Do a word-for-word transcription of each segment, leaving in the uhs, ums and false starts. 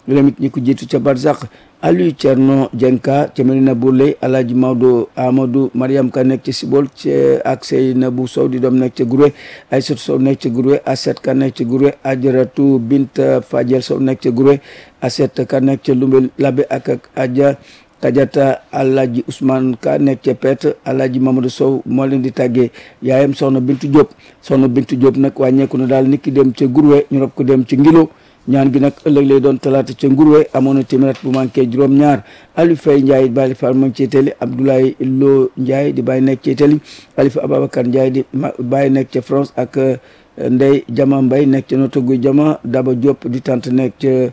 ñoom it ñi ko jiitu ca Barzak Aliou Thierno Dienka ca Medina Bourley Alaaji Maodo Amadou Mariam Ka nekk ca Sibol ca ak Seynabou Sow di doom nekk ca Gurwe Aïssatou Sow nekk ca Gurwe Aset Ka nekk ca Gurwe Ajaratu Binta Fadiel Sow nekk ca Gurwe Aset Ka nekk ca Lumbe Labe ak ak Adja Kajata Alaaji Ousmane Ka nekk ca Pet Alaaji Mamadou Sow moo leen di tàggee yaayam soxna Bintu Diop soxna Bintu Diop nag wàññeeku na daal nit ki dem ca Gurwe ñu rob ko dem ci Ngilo ñaan gi nag ëllëg lay doon talaata ca Ngurwe amoon na téeméer bu manqué juróom-ñaar Aliou Faye Ndiaye Bali Fall ma ngi ci Itali Abdoulaye Lo Ndiaye di bàyyi nekk ci Itali Alifa Ababacar Ndiaye di bàyyi nekk ca France ak Ndey Jama Mbay nekk ca Notoguy Jama Daba Diop di tante nekk ca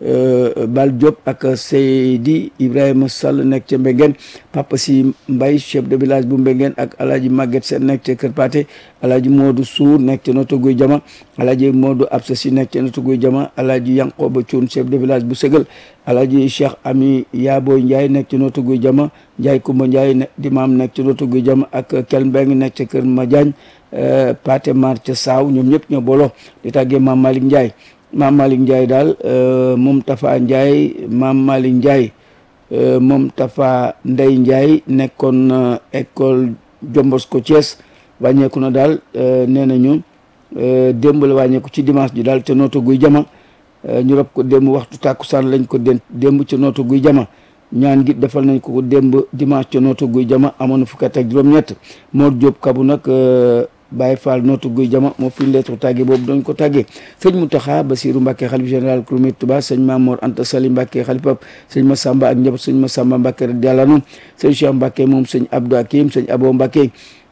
Bal Diop ak Seydi Ibrahima Sall nekk ca Mbengeen Papa Si Mbay chef de village bu Mbengeen ak Alaaji Maguette Sène nekk ca Kër Paate Alaaji Modou Sour nekk ca Notoguy Jama Alaaji Modou Absa Si nekk ca Notoguy Jama Alaaji Yankoba Cuun chef de village bu Sëgal Alaaji Cheikh Ami Yaaboy Ndiaye nekk ca Notoguy Jama Ndiaye Kumba Ndiaye di maam nekk ca Notoguy Jama ak Kel Mbeng nekk ca Kër Madiagne Paate Mar ca Saaw ñoom ñëpp ñoo booloo di tàggee Maam Malick Ndiaye Maam Malick Ndiaye daal moom Tafa Ndiaye Maam Malick Ndiaye moom Tafa Ndey Ndiaye nekkoon école Jombosco Thiès wàññeeku na daal nee nañu démb la wàññeeku ci dimanche ji daal te Notoguy Jama ñu rob ko démb waxtu tàkkusaan lañ ko den démb ca Notoguy Jama ñaan gi defal nañ ko démb dimanche ca Notoguy Jama amoon na fukki at ak juróom-ñett Mor Diop Kabu nag Baye Fall Notoguy Jama moo fi lettre tàgge boobu dañ ko tàggee sëñ Mountakha Bassirou Mbacké xalif général Kouroumé Touba sëñ Mamour Anta Sali Mbacké xalifab sëñ Massamba ak njaboot sëñ Massamba Mbacké radiyallahu anhu sëñ Cheikh Mbacké moom sëñ Abdou Hakim sëñ Abo Mbacké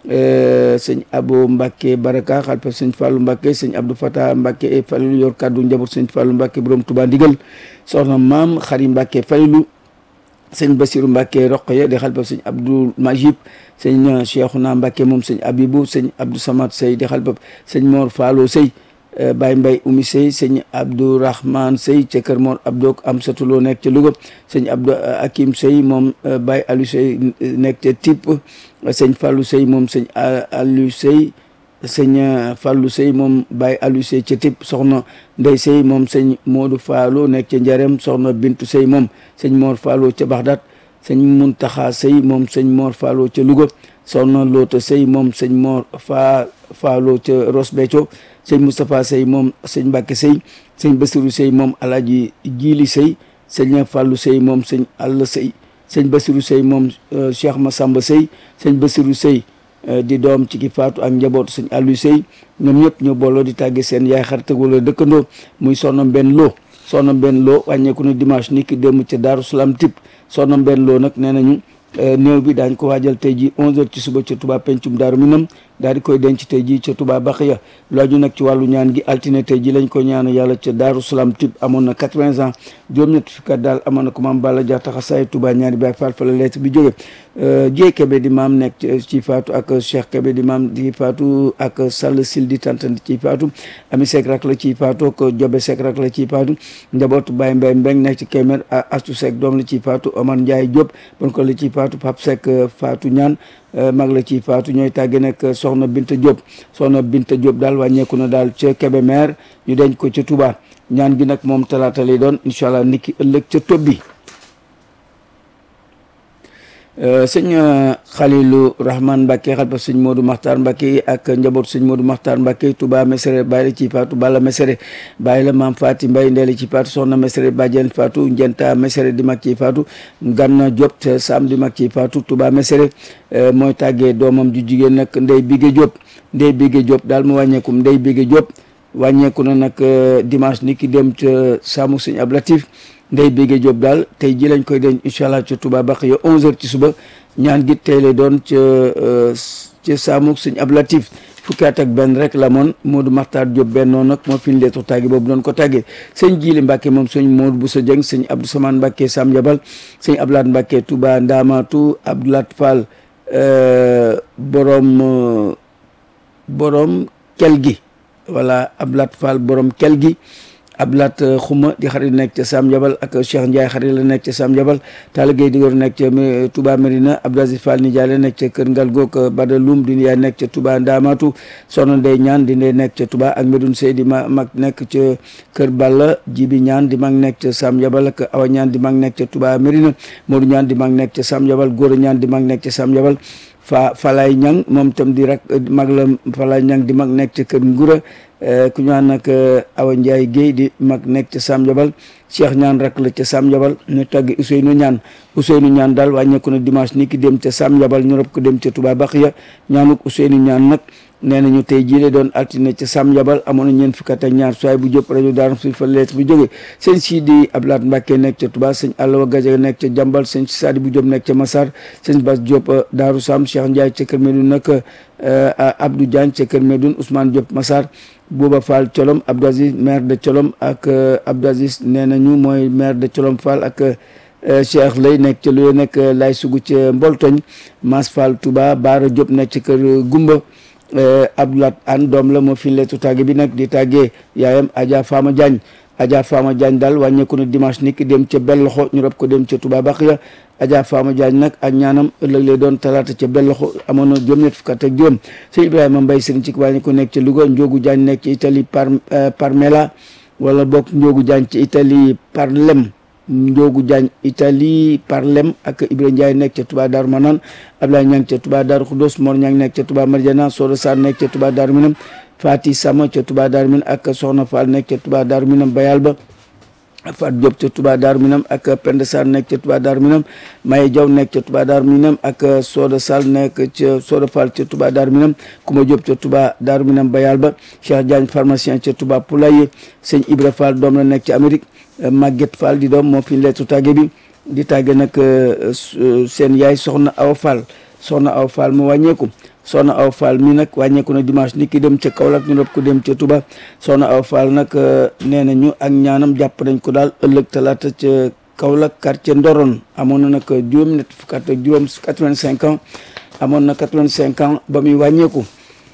sëñ Abo Mbacké Baraka xalifab sëñ Fallou Mbacké sëñ Abdou Fatah Mbacké Falilou yor kaddu njaboot sëñ Fallou Mbacké borom Touba ndigal soxna maam Xari Mbacké Falilou sëñ Bassirou Mbacké Roqaya di xalifab sëñ Abdou Majib sëñ Cheikhouna Mbacké moom sëñ Abibou sëñ Abdou Samad Sey di xalifab sëñ Mor Fallo Sey Baye Mbaye Oumy Sey sëñ Abdourahmane Sey ca Kër Mor Abdou Amsatou Lo nekk ca Louga sëñ Abdou Hakim Sey moom Baye Aliou Sey nekk ca Tip sëñ Fallou Sey moom sëñ Aliou Sey sëñ Fallou Sey moom Baye Aliou Sey ca Tip soxna Ndey Sey moom sëñ Modou Fallo nekk ca Njarem soxna Bintu Sey moom sëñ Mor Fallo ca Baxdaat sëñ Muntaxa Sey moom sëñ Mor Fallo ca Louga soxna Loota Sey moom sëñ Mor Fa Fallo ca Ross Béthio sëñ Moustapha Sey moom sëñ Mbacke Sey sëñ Bassirou Sey moom Alaaji Jili Sey sëñ Fallou Sey moom sëñ Alla Sey sëñ Bassirou Sey moom Cheikh Massamba Sey sëñ Bassirou Sey di doom ci ki faatu ak njabootu sëñ Aliou Sey ñoom ñëpp ñoo booloo di tàgge seen yaay xarit wala dëkkandoo muy soxna Mbenn Lo soxna Mbenn Lo wàññeeku na dimanche ni ki démb ca Daaru Salaam Tip soxna Mbenn Lo nag nee nañu néew bi daañ ko waajal tey ji onze heures ci suba ca Touba pencum Daaru Minam daal di koy denc tey ji ca Touba Baxiya lu aju nag ci wàllu ñaan gi altine tey ji lañ ko ñaan yàlla ca Daaru Salaam Tip amoon na quatre-vingts ans juróom-ñett fukki at daal amoon na ko maam Balla Dia taxasaay Touba ñaari Baay Faal fa la lettre bi jóge Jéey Kebe di maam nekk ci faatu ak Cheikh Kebe di maam di faatu ak Sall Sil di tantan ci faatu Ami Seck rak la ci faatu ak Jobe Seck rak la ci faatu njabootu Baye Mbaye Mbeng nekk ci Kémer Astu Seck doom la ci faatu Omar Ndiaye Diop bon ko la ci faatu Pape Seck faatu ñaan mag la ci faatu ñooy tàgge nag soxna Binta Diop soxna Binta Diop daal wàññeeku na daal ca Kébémer ñu denc ko ca Touba ñaan gi nag moom talaata lay doon incha allah niki ëllëg ca Tobbi sëñ Khalilou Rahman Mbacké xalpa sëñ Modou Makhtar Mbacké ak njabootu sëñ Modou Makhtar Mbacké Touba Mesere bàyyi la ci faatu Balla Mesere bàyyi la maam Fati Mbaye ndeela ci faatu soxna Mesere Badiane faatu Njenta Mesere di mag ci faatu Ganna Diop Sam di mag ci faatu Touba Mesere mooy tàggee doomam ju jigéen nag Ndey Bigé Diop Ndey Bigé Diop daal mu wàññeekum Ndey Bigé Diop wàññeeku na nag dimanche ni ki dem ca Saamu sëñ Ablatif Ndey Bigé Diop daal tey ji lañ koy denc incha allah ca Touba Baxiya onze heures ci suba ñaan gi tey lay doon ca ca Saamu sëñ Ablatif fukki at ak benn rek la moon Modou Makhtar Diop benn noonu nag moo fi ñu leetu tàgge boobu doon ko tàggee sëñ Jili Mbàkke moom sëñ Modou Boussa Dieng sëñ Abdou Samane Mbàkke Sam Jabal sëñ Ablaat Mbàkke Touba Ndamatu Abdoulaat Fall borom borom kel gi voilà Abdoulaat Fall borom kel gi Abdoulaat Xuma di xarit nekk ca Sam Jabal ak Cheikh Ndiaye xarit la nekk ca Sam Jabal Talla Gueye di góor nekk ca Touba Mérina Abdou Aziz Fall nijaay la nekk ca Kër Ngalgook Bada Loum di yaay nekk ca Touba Ndamatu Soxna Ndey Ñaan di ndey nekk ca Touba ak Medoune Sey di ma mag nekk ca Kër Balla Jibi Ñaan di mag nekk ca Sam Jabal ak Awa Ñaan di mag nekk ca Touba Mérina Modou Ñaan di mag nekk ca Sam Jabal Góora Ñaan di mag nekk ca Sam Jabal fa Falay Ñang moom tam di rak mag la Falay Ñang di mag nekk ca Kër Ngura ku ñu naan nag Awa Ndiaye Guèye di mag nekk ca Sam Jabal Cheikh Ñaan rak la ca Sam Jabal ñu tàgg Ousseynou Ñaan Ousseynou Ñaan daal wàññeeku na dimanche ni ki dem ca Sam Jabal ñu rob ko dem ca Touba Baxiya ñaanuk Ousseynou Ñaan nag nee nañu tey jii la doon altine ca Sam Jabal amoon na ñeent fukk ak ñaar soay bu jëpp rajo Daaru Muxti fa leet bu jógee sëñ Sidi Ablaat Mbàkke nekk ca Touba sëñ Allawa Gajaga nekk ca Jambal sëñ Sadi bu Jóob nekk ca Massar sëñ Bas Diop Daaru Sam Cheikh Ndiaye ca Kër Medoune nag Abdou Diagne ca Kër Medoune Ousmane Diop Massar Bouba Fall Colom Abdou Aziz maire de Colom ak Abdou Aziz nee nañu mooy maire de Colom Fall ak Cheikh lay nekk ca lu nekk lay sugu ca Mboltoñ Mas Fall Touba Baara Diop nekk ca Kër Gumba Abdoulaat An doom la moo fi leetu tàgge bi nag di tàggee yaayam Adja Fama Diagne Adja Fama Diagne daal wàññeeku na dimanche ni ki dem ca Belloxo ñu rob ko dem ca Touba Baxiya Adja Fama Diagne nag ak ñaanam ëllëg lay doon talaata ca Belloxo amoon na juróom-ñett fukk ak juróom sëñ Ibrahima Mbaye sëriñ ci wàññeeku nekk ca Louga Ndiogu Diagne nekk ci Italie par Parmela wala bokk Ndiogu Diagne ci Italie Parlem Ndiogu Diagne Italie Parlem ak Ibrahima Ndiaye nekk ca Touba Darou Manane Ablaye Niang ca Touba Darou Khoudoss Mor Niang nekk ca Touba Marjana Sodo Sarr nekk ca Touba Darou Minam Fati Sama ca Touba Darou Minam ak Soxna Fall nekk ca Touba Darou Minam Bayal ba Fat Diop ca Touba Darou Minam ak Penda Sarr nekk ca Touba Darou Minam Maye Diaw nekk ca Touba Darou Minam ak Soda Sall nekk ca Soda Fall ca Touba Darou Minam Kouma Diop ca Touba Darou Minam Bayal ba Cheikh Diagne pharmacien ca Touba Poulaye sëñ Ibra Fall doom la nekk ca Amérique Maguette Fall di doom moo fi leetu tàgge bi di tàgge nag seen yaay soxna Awa Fall soxna Awa Fall mu wàññeeku soxna Awa Fall mi nag wàññeeku na dimanche ni ki dem ca Kaolack ñu rob ko dem ca Touba soxna Awa Fall nag nee nañu ak ñaanam jàpp nañ ko daal ëllëg talaata ca Kaolack quartier Ndoron amoon na nag juróom ñett fukk ak juróom quatre-vingt-cinq ans amoon na quatre-vingt-cinq ans ba muy wàññeeku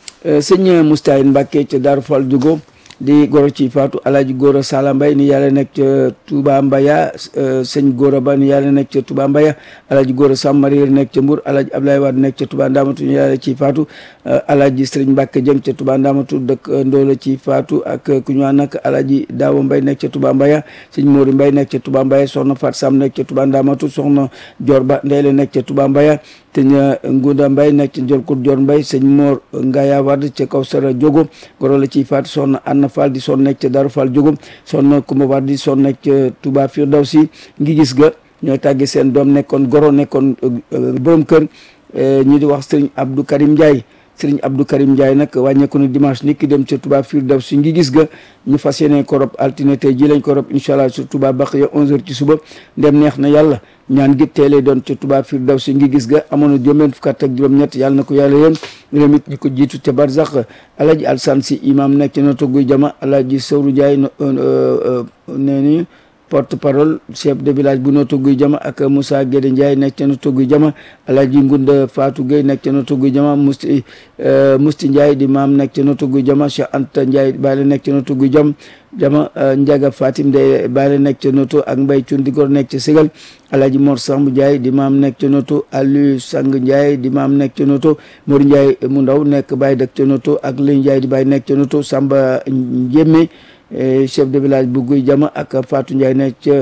sëñ Moustahine Mbacke ca Darou Fall Diogo di goro ci faatu alaaji Góora Sala Mbay ni yàlla nekk ca Touba Mbaya sëñ Góora Ba ni yàlla nekk ca Touba Mbaya alaaji Góora Sam Marier nekk ca Mbour alaaji Ablaye Wade nekk ca Touba Ndamatu ni yàlla ci faatu alaaji Sëriñ Mbàkke Jëng ca Touba Ndamatu dëkk Ndoola ci faatu ak ku ñu nag alaaji Daawo Mbay nekk ca Touba Mbaya sëñ Móori Mbay nekk ca Touba Mbaya soxna Fat Sam nekk ca Touba Ndamatu soxna Joor Ba Ndeele nekk ca Touba Mbaya te ña Ngunda Mbay nekk ca Njol Kut Joor Mbay sëñ Moor Ngaya Wade ca Kawsara Jogo goro la ci faatu soxna Anna Fall di son nekk ca Darou Fall Jogo soxna Kumba Wade di son nekk ca Touba Firdawsi ngi gis ga ñoo tàgge seen doom nekkoon goro nekkoon borom kër ñu di wax sëriñ Abdou Karim Ndiaye sëriñ Abdou Karim Ndiaye nag wàññeeku na dimanche ni ki dem ca Touba Firdawsi ngi gis ga ñu fas yéene ko rob altine tey ji lañ ko rob incha allah sur Touba Baxiya onze heures ci suba ndem neex na yàlla ñaan gi teelee doon ca Touba Firdawsi ngi gis ga amoon na juróom-benn fukk ak juróom-ñett yàlla na ko yàlla yéen réew it ñi ko jiitu te barzax alaji Alsan si imam nekk ca Notto Guy Jama alaji Sawru Ndiaye nee ni porte parole chef de village bu Notto Guy Jama ak Moussa Guédé Ndiaye nekk ca Notto Guy Jama alaji Ngunda Fatou Gueye nekk ca Notto Guy Jama Musti Musti Ndiaye di maam nekk ca Notto Guy Jama Cheikh Anta Ndiaye bàyyi nekk ca Notto Guy Jama Jama Ndiaga Fatim de bàyyi nekk ca Notto ak Mbay Cundikor nekk ca Ségal alaji Mor Samb Ndiaye di maam nekk ca Notto Aliou Sang Ndiaye di maam nekk ca Notto Mor Ndiaye mu ndaw nekk bàyyi dëkk ca Notto ak Lay Ndiaye di bàyyi nekk ca Notto Samba Njémé chef de village bu Guy Jama ak Fatou Ndiaye nekk ca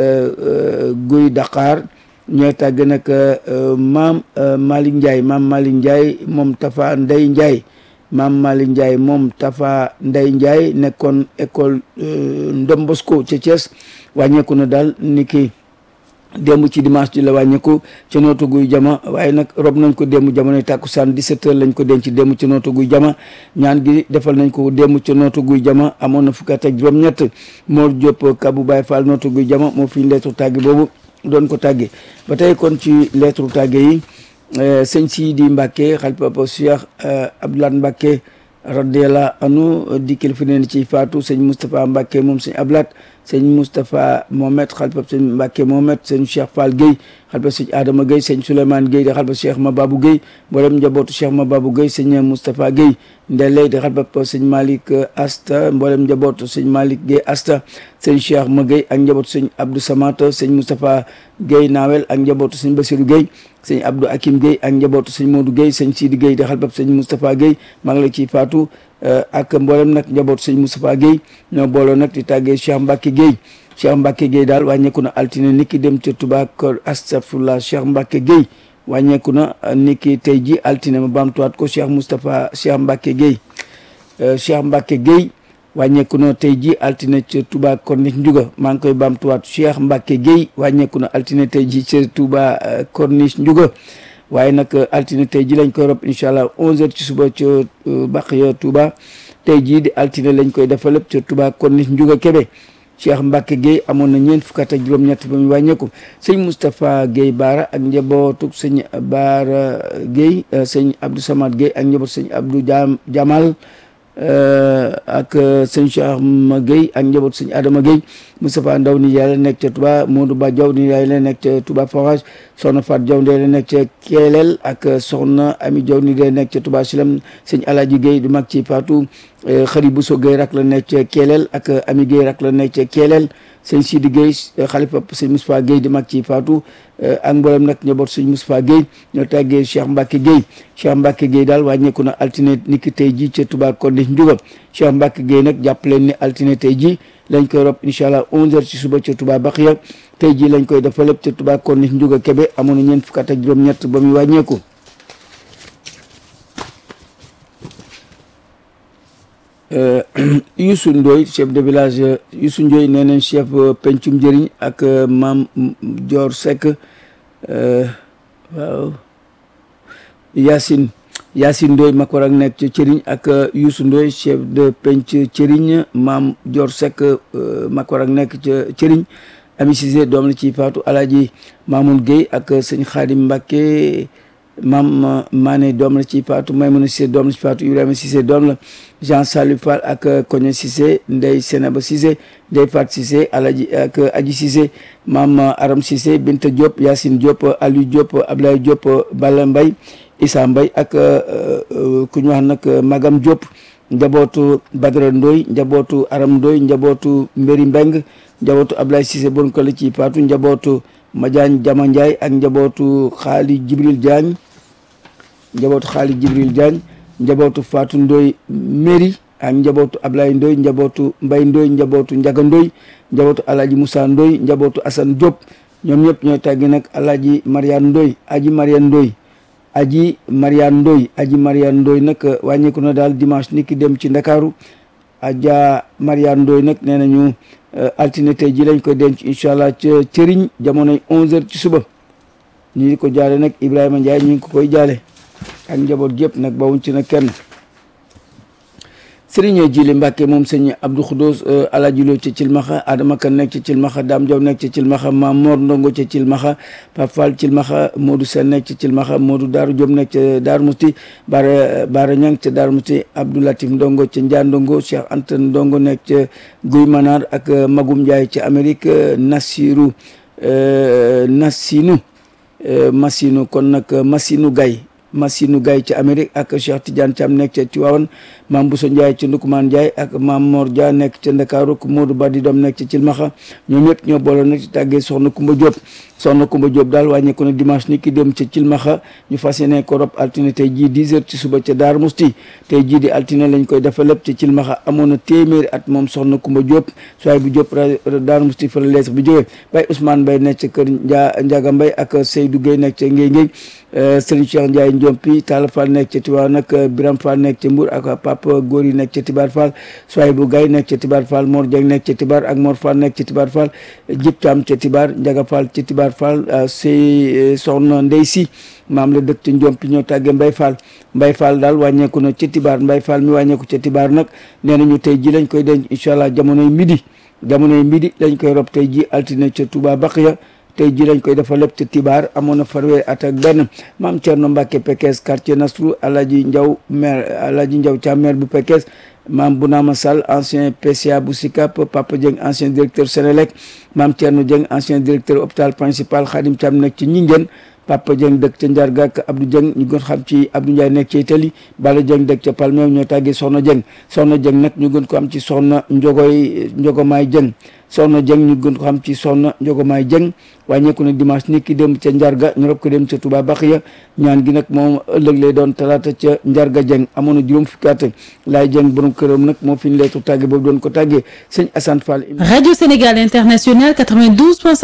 Guy Dakar ñooy tàgg nag maam Malick Ndiaye maam Malick Ndiaye moom Tafa Ndey Ndiaye maam Malick Ndiaye moom Tafa Ndey Ndiaye nekkoon école Ndombosco ca Thiès wàññeeku na daal ni ki démb ci dimanche ji la wàññeeku ca Notto Guy Jama waaye nag rob nañ ko démb jamonoy tàkkusaan dix-sept heures lañ ko denc démb ca Notto Guy Jama ñaan gi defal nañ ko démb ca Notto Guy Jama amoon na fukki at ak juróom-ñett Mor Diop Kabou Baye Fall Notto Guy Jama moo fi lettre tàgge boobu doon ko tàgge ba tey kon ci lettre tàgge yi sëñ Sidi Mbacke xalifa Papa Cheikh Abdoulaye Mbacke radiyallahu anhu di kilifa neen ci faatu sëñ Moustapha Mbacke moom sëñ Ablaat sëñ Moustapha Mohamed xalifa sëñ Mbacke Mohamed sëñ Cheikh Fall Guèye xalifa sëñ Adama Guèye sëñ Souleymane Guèye di xalifa Cheikh Mababou Guèye mboolem njabootu Cheikh Mababou Guèye sëñ Moustapha Guèye Ndele di xalifa sëñ Malick Asta mboolem njabootu sëñ Malick Guèye Asta sëñ Cheikh Ma Guèye ak njabootu sëñ Abdou Samata sëñ Moustapha Guèye Nawel ak njabootu sëñ Bassirou Guèye sëñ Abdou Hakim Guèye ak njabootu sëñ Modou Guèye sëñ Sidi Guèye di xalifa sëñ Moustapha Guèye maa ngi la ciy faatu ak mboolem nag njabootu sëñ Moustapha Guèye ñoo booloo nag di tàggee Cheikh Mbacke Guèye Cheikh Mbacke Guèye daal wàññeeku na altine niki dem ca Touba Kër astafurlah Cheikh Mbacke Guèye wàññeeku na niki tey ji altine ma baamtuwaat ko Cheikh Moustapha Cheikh Mbacke Guèye Cheikh Mbacke Guèye wàññeeku na tey ji altine ca Touba Corniche Ndiouga maa ngi koy baamtuwaat Cheikh Mbacke Guèye wàññeeku na altine tey ji ca Touba Corniche Ndiouga waaye nag altine tey ji lañ koy rob incha allah onze heures ci suba ca Baqiya Touba tey jii di altine lañ koy defal lépp ca Touba Corniche Ndiouga Kébé Cheikh Mbacke Guèye amoon na ñeent fukk ak juróom-ñett ba mu wàññeeku sëñ Moustapha Guèye Baara ak njabootu sëñ Baara Guèye sëñ Abdou Samad Guèye ak njabootu sëñ Abdou Jam Jamal ak sëñ Cheikh Ma Guèye ak njabootu sëñ Adama Guèye Moustapha Ndaw ni yaay la nekk ca Touba Modou Ba Diaw ni yaay la nekk ca Touba Forage soxna Fat Diaw ndee la nekk ca Keelel ak soxna Ami Diaw ni dee nekk ca Touba Silam sëñ Alaaji Guèye du mag ci Fatou Xari Bousso Guèye rak la nekk ca Keelel ak Ami Guèye rak la nekk ca Keelel sëñ Sidi Guèye xalifa sëñ Moustapha Guèye di mag ci Fatou ak mboolem nag njaboot sëñ Moustapha Guèye ñoo tàggee Cheikh Mbacke Guèye Cheikh Mbacke Guèye daal wàññeeku na altine niki tey ji ca Touba Corniche Ndiouga Cheikh Mbacke Guèye nag jàpp leen ni altine tey ji lañ koy rob incha allah onze heures ci suba ca Touba Baqiya tey ji lañ koy defal lépp ca Touba Corniche Ndiouga Kébé amoon na ñeent fukk ak juróom-ñett ba muy wàññeeku. Youssou Ndoye chef de village Youssou Ndoye nee nañ chef pencum njëriñ ak maam Dior Seck waaw Yacine Yacine Ndoye Makor ak nekk ca Cëriñ ak Youssou Ndoye chef de penc Cëriñ maam Dior Seck Makor ak nekk ca Cëriñ Ami Cissé doom la ciy faatu Alaaji Mamoun Guèye ak sëñ Khadim Mbacke maam Mané doom la ciy faatu Maymuna Cissé doom la ci faatu Ibrahima Cissé doom la Jean Salou Fall ak Koñe Cissé Ndey Senaba Cissé Ndey Fat Cissé Alaji ak Aji Cissé maam Aram Cissé Binta Diop Yacine Diop Aliou Diop Ablaye Diop Bala Mbaye Issa Mbaye ak ku ñu wax nag Magam Diop njabootu Badara Ndoy njabootu Aram Ndoy njabootu Mbéri Mbeng njabootu Ablaye Cissé bon ko la ciy faatu njabootu Madiagne Jama Ndiaye ak njabootu Xaali Jibril Diagne njabootu Xaali Jibril Diagne njabootu Fatou Ndoy Mairie ak njabootu Ablaye Ndoy njabootu Mbay Ndoy njabootu Njaga Ndoy njabootu Alaaji Moussa Ndoy njabootu Assane Diop ñoom ñëpp ñooy tàggi nag Alaaji Mariane Ndoy aji Mariane Ndoy aji Mariane Ndoy aji Mariane Ndoy nag wàññeeku na daal dimanche ni ki dem ci Ndakaaru aja Mariane Ndoy nag nee nañu altine tey ji lañ koy denc incha allah ca Cëriñ jamonoy onze heures ci suba ñu ngi ko jaale nag Ibrahima Ndiaye ñu ngi ko koy jaale ak njaboot gépp nag bawuñ ci nag kenn Serigne Jili Mbacke moom sëñ Abdou Khoudos Alaji Lo ca Cilmaxa Adama Kan nekk ca Cilmaxa Dame Diaw nekk ca Cilmaxa Mam Mor Ndongo ca Cilmaxa Pape Fall Cilmaxa Modou Sène nekk ca Cilmaxa Modou Daaru Diop nekk ca Daaru Musti Bara Bara Ñang ca Daaru Musti Abdou Latif Ndongo ca Njaa Ndongo Cheikh Anta Ndongo nekk ca Guy Manar ak Magum Ndiaye ca Amérique Nasiru Nasinu Masinu kon nag Masinu Gaye Masinu Gaye ca Amérique ak Cheikh Tidiane Thiam nekk ca Tivaouane Maam Bousso Ndiaye ca Ndukumaan Ndiaye ak Maam Mor Dia nekk ca Ndakaaru Modou Badi doom nekk ca Cilmaxa ñoom ñëpp ñoo boole nag ci tàggee soxna Kumba Diop soxna Kumba Diop daal wàññeeku na dimanche ni ki dem ca Cilmaxa ñu fas yéene ko rob altine tey jii dix heures ci suba ca Daar Musti tey jii di altine lañ koy defal lépp ca Cilmaxa amoon na téeméeri at moom soxna Kumba Diop soay bu Diop Daar Musti fa la lees bu jógee Baye Ousmane Mbaye nekk ca kër Nja Njaga Mbaye ak Seydou Gueye nekk ca Ngéy Ngéy Serigne Cheikh Ndiaye Ndiompi Talla Fall nekk ca Tivaouane nag Biram Fall nekk ca Mbour ak Papa Góor yi nekk ca Tibar Fall soay bu Gaye nekk ca Tibar Fall Mor Dieng nekk ca Tibar ak Mor Fall nekk ca Tibar Fall Jib Thiam ca Tibar Njaga Fall ca Tibar Fall si soxna Ndey Si maam la dëkk ca Ndiompi ñoo tàggee Mbay Fall Mbay Fall daal wàññeeku na ca Tibar Mbay Fall mi wàññeeku ca Tibar nag nee nañu tey ji lañ koy denc incha allah jamonoy midi jamonoy midi lañ koy rob tey ji altine ca Touba Baqiya tey ji lañ koy defal lépp ci Tibar amoon na fanweeri at ak benn maam Thierno Mbacke Pekes quartier Nasrou Alaaji Ndiaw maire Alaaji Ndiaw Thiam maire bu Pekes maam Bounama Sall ancien P C A bu SICAP Papa Dieng ancien directeur Sénélec maam Thierno Dieng ancien directeur hôpital principal Khadim Thiam nekk ci Ñingen Papa Dieng dëkk ca Njarga ak Abdou Dieng ñu gën xam ci Abdou Ndiaye nekk ca Italie Bala Dieng dëkk ca Palmeew ñoo tàggee Soxna Dieng Soxna Dieng nag ñu gën ko am ci Soxna Njogoy Njogomaay Dieng Soxna Dieng ñu gën ko xam ci Soxna Njogomaay Dieng wàññeeku na dimanche ni ki dem ca Njarga ñu rob ko dem ca Touba Baxiya ñaan gi nag moom ëllëg lay doon talaata ca Njarga Dieng amoon na juróom fukki at Laay Dieng borom këram nag moo fi ñu leetu tàgge boobu doon ko tàggee sëñ Assane Fall. Radio Sénégal International quatre-vingt-douze point cinq